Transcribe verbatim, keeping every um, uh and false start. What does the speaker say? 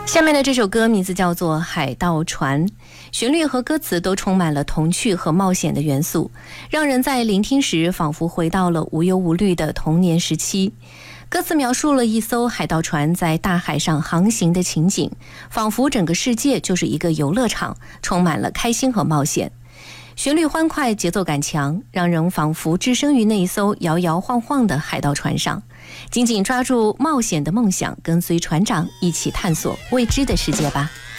下面的这首歌名字叫做《海盗船》，旋律和歌词都充满了童趣和冒险的元素，让人在聆听时仿佛回到了无忧无虑的童年时期。歌词描述了一艘海盗船在大海上航行的情景，仿佛整个世界就是一个游乐场，充满了开心和冒险。旋律欢快，节奏感强，让人仿佛置身于那一艘摇摇晃晃的海盗船上，紧紧抓住冒险的梦想，跟随船长一起探索未知的世界吧。